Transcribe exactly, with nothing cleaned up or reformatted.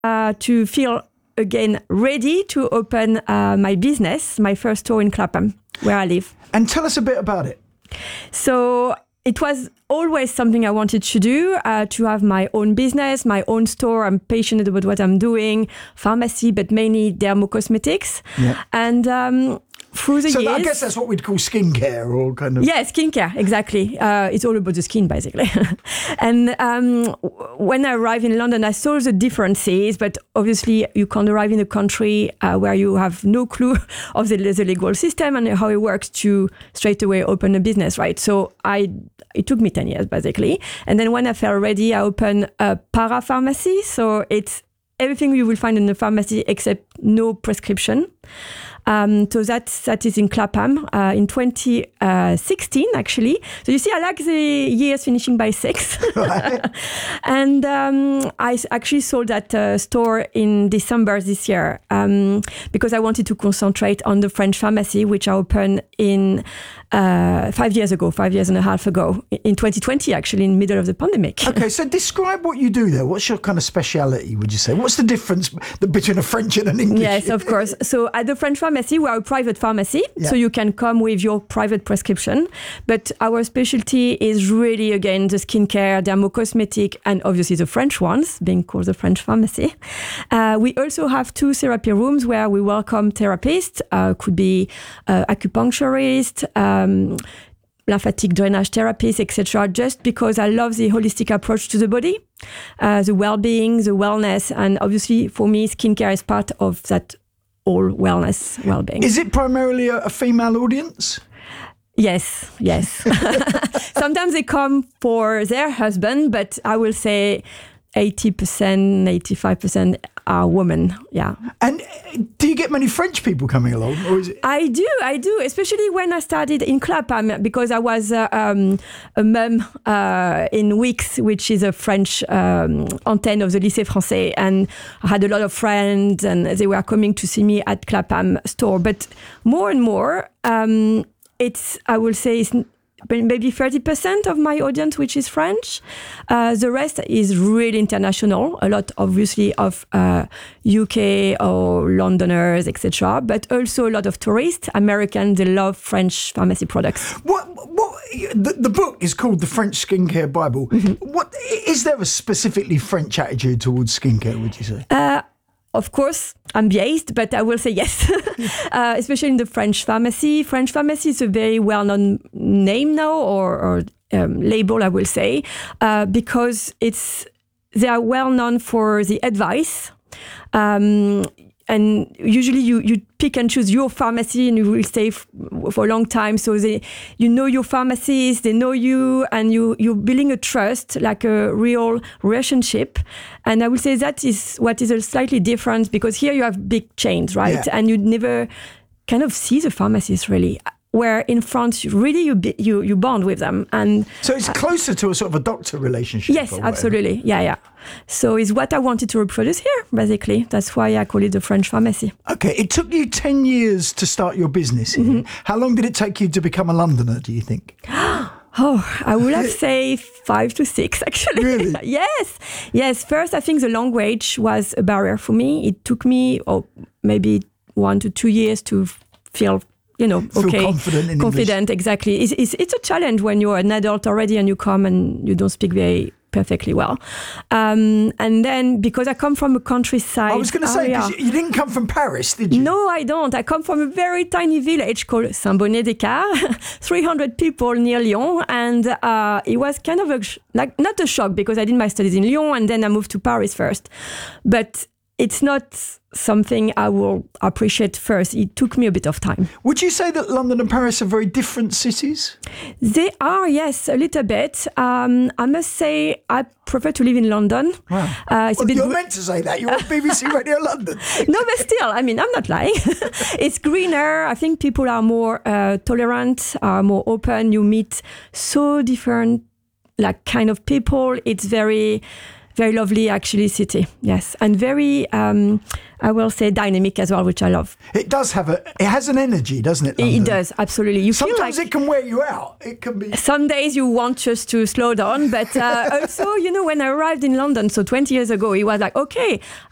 uh, to feel again ready to open uh, my business, my first store in Clapham, where I live. And tell us a bit about it. So it was always something I wanted to do, uh, to have my own business, my own store. I'm passionate about what I'm doing, pharmacy, but mainly dermocosmetics. Yeah. And um, through the so years... I guess that's what we'd call skincare or kind of... Yeah, skincare, exactly. Uh, it's all about the skin, basically. And um, when I arrived in London, I saw the differences, but obviously you can't arrive in a country uh, where you have no clue of the, the legal system and how it works to straight away open a business, right? So I it took me ten years, basically. And then when I felt ready, I opened a parapharmacy. So it's everything you will find in a pharmacy except no prescription. Um, so that that is in Clapham uh, in twenty sixteen, actually. So you see, I like the years finishing by six. Right. And um, I actually sold that uh, store in December this year um, because I wanted to concentrate on the French pharmacy, which I opened in uh, five years ago, five years and a half ago, in twenty twenty, actually, in the middle of the pandemic. Okay, so describe what you do there. What's your kind of speciality, would you say? What's the difference between a French and an English? Yes, of course. So at the French pharmacy, we are a private pharmacy, yeah. so you can come with your private prescription. But our specialty is really, again, the skincare, dermocosmetic, and obviously the French ones, being called the French pharmacy. Uh, we also have two therapy rooms where we welcome therapists, uh, could be uh, acupuncturists, um, lymphatic drainage therapists, et cetera, just because I love the holistic approach to the body, uh, the well-being, the wellness, and obviously for me, skincare is part of that all wellness, well-being. Is it primarily a, a female audience? Yes, yes. Sometimes they come for their husband, but I will say eighty percent, eighty-five percent are women, yeah. And do you get many French people coming along? Or is it... I do, I do, especially when I started in Clapham, because I was uh, um, a mum uh, in Wix, which is a French um, antenne of the Lycée Français, and I had a lot of friends and they were coming to see me at Clapham store. But more and more, um, it's, I will say, it's maybe thirty percent of my audience, which is French. Uh, the rest is really international. A lot, obviously, of uh, U K or Londoners, et cetera. But also a lot of tourists. Americans, they love French pharmacy products. What? What? The, the book is called The French Skincare Bible. Mm-hmm. What is there a specifically French attitude towards skincare, would you say? Uh, Of course, I'm biased, but I will say yes, uh, especially in the French pharmacy. French pharmacy is a very well-known name now, or, or um, label, I will say, uh, because it's they are well-known for the advice. Um, And usually you, you pick and choose your pharmacy and you will stay f- for a long time. So they, you know your pharmacist, they know you, and you, you're building a trust, like a real relationship. And I would say that is what is a slightly different, because here you have big chains, right? Yeah. And you never kind of see the pharmacist really. Where in France, really you you you bond with them, and so it's closer to a sort of a doctor relationship. Yes, absolutely, yeah, yeah. So it's what I wanted to reproduce here, basically. That's why I call it the French pharmacy. Okay, it took you ten years to start your business here. Mm-hmm. How long did it take you to become a Londoner, do you think? Oh, I would have say five to six, actually. Really? Yes, yes. First, I think the language was a barrier for me. It took me, oh, maybe one to two years to feel. You know, Feel okay, confident in confident, English. Exactly. It's, it's it's a challenge when you're an adult already and you come and you don't speak very perfectly well. Um, and then because I come from a countryside, I was going to say, because you didn't come from Paris, did you? No, I don't. I come from a very tiny village called Saint-Bonnet-des-Cars, three hundred people near Lyon, and uh, it was kind of a like not a shock because I did my studies in Lyon and then I moved to Paris first, but it's not something I will appreciate first. It took me a bit of time. Would you say that London and Paris are very different cities? They are, yes, a little bit. Um, I must say I prefer to live in London. Wow. Uh, it's well, a bit you're gr- meant to say that. You're on B B C Radio London. No, but still, I mean, I'm not lying. It's greener. I think people are more uh, tolerant, are more open. You meet so different like kind of people. It's very... Very lovely, actually, city. Yes, and very, um, I will say, dynamic as well, which I love. It does have a, it has an energy, doesn't it? London? It does, absolutely. You Sometimes feel like it can wear you out. It can be. Some days you want just to slow down, but uh, also, you know, when I arrived in London, so twenty years ago, it was like, okay,